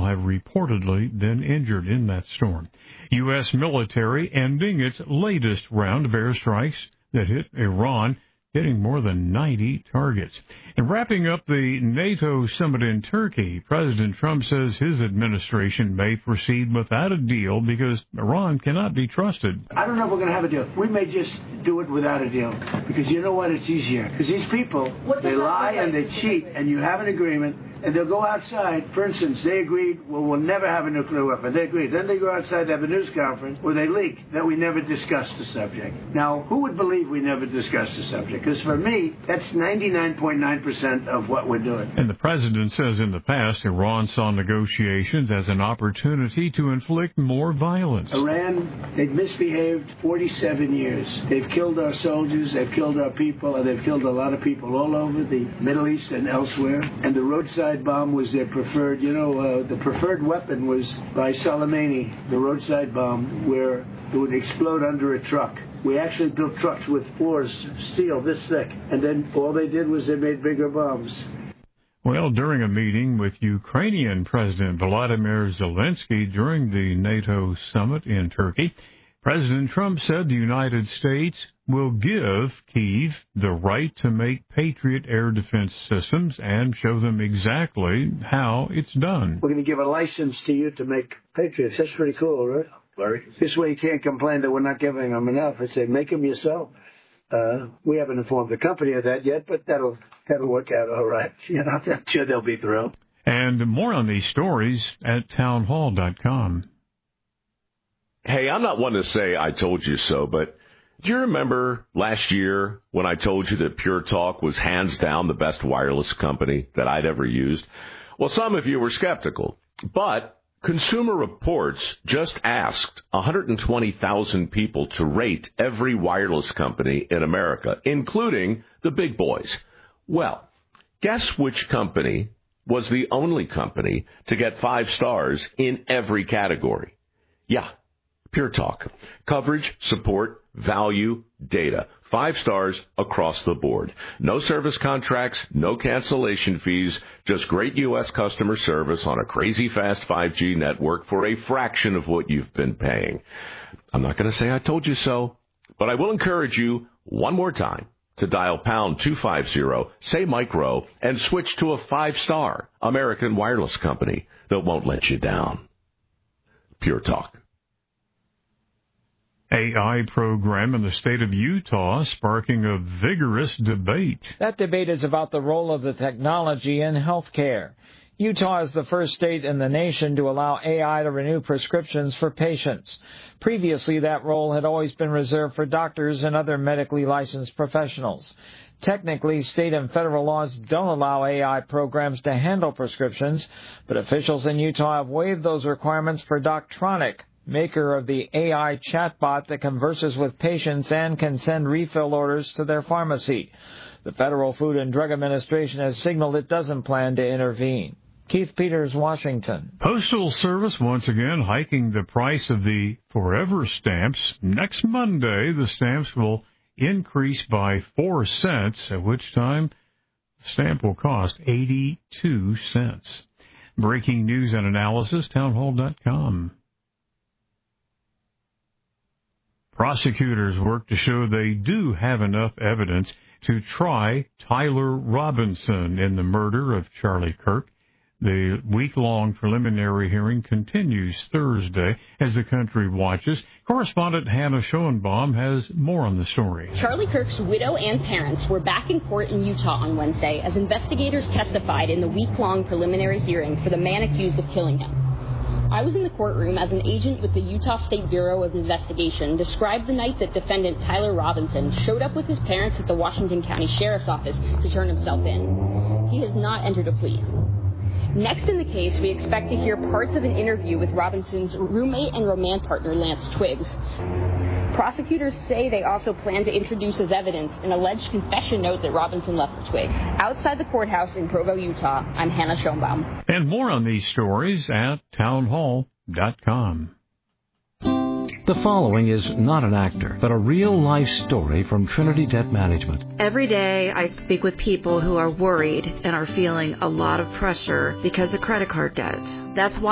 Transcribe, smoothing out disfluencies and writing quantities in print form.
have reportedly been injured in that storm. U.S. military ending its latest round of airstrikes that hit Iran, hitting more than 90 targets. And wrapping up the NATO summit in Turkey, President Trump says his administration may proceed without a deal because Iran cannot be trusted. I don't know if we're going to have a deal. We may just do it without a deal because you know what? It's easier. Because these people, they lie and they cheat, and you have an agreement, and they'll go outside. For instance, they agreed, well, we'll never have a nuclear weapon. They agreed. Then they go outside, they have a news conference where they leak that we never discussed the subject. Now, who would believe we never discussed the subject? Because for me, that's 99.9% of what we're doing. And the president says in the past, Iran saw negotiations as an opportunity to inflict more violence. Iran, they've misbehaved 47 years. They've killed our soldiers, they've killed our people, and they've killed a lot of people all over the Middle East and elsewhere. And the roadside bomb was their preferred, the preferred weapon was by Soleimani, the roadside bomb, where it would explode under a truck. We actually built trucks with floors, steel this thick, and then all they did was they made bigger bombs. Well, during a meeting with Ukrainian President Volodymyr Zelensky during the NATO summit in Turkey, President Trump said the United States will give Kyiv the right to make Patriot air defense systems and show them exactly how it's done. We're going to give a license to you to make Patriots. That's pretty cool, right? Larry? This way you can't complain that we're not giving them enough. I say, make them yourself. We haven't informed the company of that yet, but that'll work out all right. I'm sure they'll be thrilled. And more on these stories at townhall.com. Hey, I'm not one to say I told you so, but do you remember last year when I told you that Pure Talk was hands down the best wireless company that I'd ever used? Well, some of you were skeptical, but Consumer Reports just asked 120,000 people to rate every wireless company in America, including the big boys. Well, guess which company was the only company to get 5 stars in every category? Yeah, Pure Talk. Coverage, support, value, data. 5 stars across the board. No service contracts, no cancellation fees, just great U.S. customer service on a crazy fast 5G network for a fraction of what you've been paying. I'm not going to say I told you so, but I will encourage you one more time to dial pound 250, say Micro, and switch to a 5-star American wireless company that won't let you down. Pure Talk. AI program in the state of Utah sparking a vigorous debate. That debate is about the role of the technology in healthcare. Utah is the first state in the nation to allow AI to renew prescriptions for patients. Previously, that role had always been reserved for doctors and other medically licensed professionals. Technically, state and federal laws don't allow AI programs to handle prescriptions, but officials in Utah have waived those requirements for Doctronic, maker of the AI chatbot that converses with patients and can send refill orders to their pharmacy. The Federal Food and Drug Administration has signaled it doesn't plan to intervene. Keith Peters, Washington. Postal Service once again hiking the price of the Forever stamps. Next Monday, the stamps will increase by 4 cents, at which time the stamp will cost 82 cents. Breaking news and analysis, townhall.com. Prosecutors work to show they do have enough evidence to try Tyler Robinson in the murder of Charlie Kirk. The week-long preliminary hearing continues Thursday as the country watches. Correspondent Hannah Schoenbaum has more on the story. Charlie Kirk's widow and parents were back in court in Utah on Wednesday as investigators testified in the week-long preliminary hearing for the man accused of killing him. I was in the courtroom as an agent with the Utah State Bureau of Investigation described the night that defendant Tyler Robinson showed up with his parents at the Washington County Sheriff's Office to turn himself in. He has not entered a plea. Next in the case, we expect to hear parts of an interview with Robinson's roommate and romance partner, Lance Twiggs. Prosecutors say they also plan to introduce as evidence an alleged confession note that Robinson left for Twigg. Outside the courthouse in Provo, Utah, I'm Hannah Schoenbaum. And more on these stories at townhall.com. The following is not an actor, but a real-life story from Trinity Debt Management. Every day I speak with people who are worried and are feeling a lot of pressure because of credit card debt. That's why